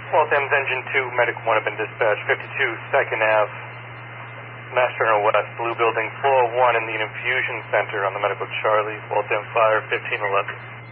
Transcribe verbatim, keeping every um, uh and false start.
Waltham's Engine two, Medic one have been dispatched, fifty-two second Avenue, Mass Turner West, Blue Building, floor one in the Infusion Center on the Medical Charlie, Waltham Fire, fifteen eleven.